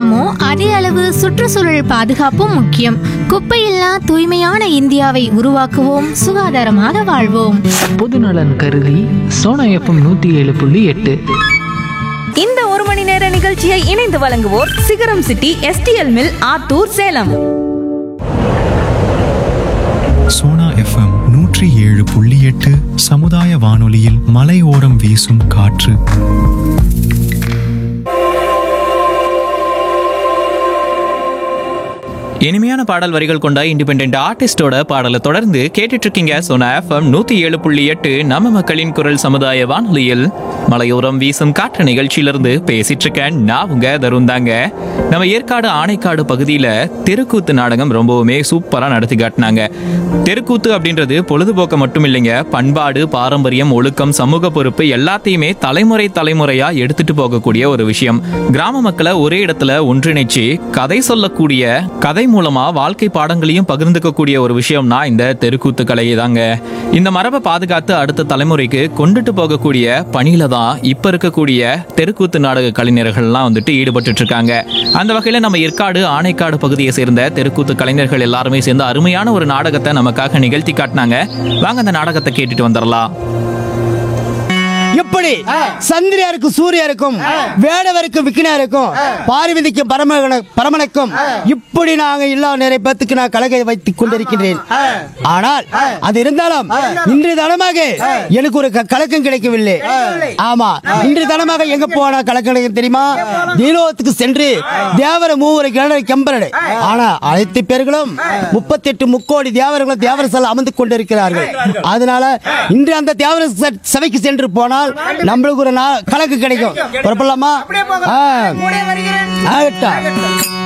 முக்கியமோ அதே அளவு சுற்றுச்சூழல் பாதுகாப்பும் முக்கியம். குப்பையில்லா தூய்மையான இந்தியாவை உருவாக்குவோம், சுகாதாரமாக வாழ்வோம். பொதுநலன் கருதி சோனா எஃப்எம் 107.8. இந்த 1 மணி நேர நிகழ்ச்சியை இணைந்து வழங்குவோர் சிகரம் city STL mill Attur Salem. Sona FM 107.8 சமுதாய வானொலியில் மலையோரம் வீசும் காற்று. இனிமையான பாடல் வரிகள் கொண்ட இண்டிபெண்டன்ட் ஆர்டிஸ்டோட பாடலை தொடர்ந்து கேட்டுட்டு இருக்கீங்க. சோனா எஃப்எம் 107.8 நம்ம மக்களின் குரல் சமுதாய வானொலியில் மலையோரம் வீசும் காற்று நிகழ்ச்சியிலிருந்து பேசிட்டு இருக்கேன். நான் உங்க தருண் தாங்க. நம்ம ஏற்காடு ஆனைக்காடு பகுதியில தெருக்கூத்து நாடகம் ரொம்பவுமே சூப்பரா நடத்தி காட்டினாங்க. தெருக்கூத்து அப்படின்றது பொழுதுபோக்க மட்டும் இல்லைங்க, பண்பாடு, பாரம்பரியம், ஒழுக்கம், சமூக பொறுப்பு எல்லாத்தையுமே தலைமுறையா எடுத்துட்டு போகக்கூடிய ஒரு விஷயம். கிராம மக்களை ஒரே இடத்துல ஒன்றிணைச்சு கதை சொல்லக்கூடிய, கதை மூலமா வாழ்க்கை பாடங்களையும் பகிர்ந்துக்கக்கூடிய ஒரு விஷயம்னா இந்த தெருக்கூத்து கலையை தாங்க. இந்த மரபை பாதுகாத்து அடுத்த தலைமுறைக்கு கொண்டுட்டு போகக்கூடிய பணியில தான் இப்ப இருக்கக்கூடிய தெருக்கூத்து நாடக கலைஞர்கள்லாம் வந்துட்டு ஈடுபட்டு இருக்காங்க. அந்த வகையில நம்ம ஏற்காடு ஆனைக்காடு பகுதியை சேர்ந்த தெருக்கூத்து கலைஞர்கள் எல்லாருமே சேர்ந்து அருமையான ஒரு நாடகத்தை நமக்காக நிகழ்த்தி காட்டினாங்க. வாங்க அந்த நாடகத்தை கேட்டுட்டு வந்துடலாம். எப்படி சந்திரியாருக்கும் சூரியருக்கும் வேடவருக்கும் விக்கினாருக்கும் பார்வதிக்கும் பரமனுக்கும் இப்படி நாங்க எல்லா நிறைய பேத்துக்கு நான் கலகை வைத்துக் கொண்டிருக்கின்றேன். ஆனால் அது இருந்தாலும் இன்று தனமாக எனக்கு ஒரு கலக்கம் கிடைக்கவில்லை. ஆமா, இன்று தனமாக எங்க போனா கலக்கம் கிடைக்கும் தெரியுமா? நீலோகத்துக்கு சென்று தேவர மூவரை கெம்பரடு. ஆனா அனைத்து பேர்களும் 38 முக்கோடி தேவர்களும் தேவர சால அமர்ந்து கொண்டிருக்கிறார்கள். அதனால இன்று அந்த தேவர சபைக்கு சென்று போனால் நம்மளுக்கு ஒரு கணக்கு கிடைக்கும். புறப்படலாமா?